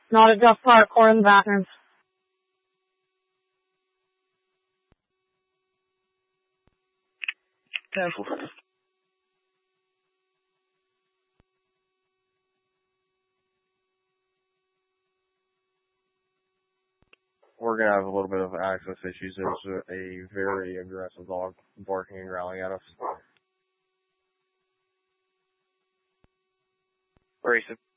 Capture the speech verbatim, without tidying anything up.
Not just hardcore in the bathrooms. Cancel. We're going to have a little bit of access issues. There's a, a very aggressive dog barking and growling at us. Where is it?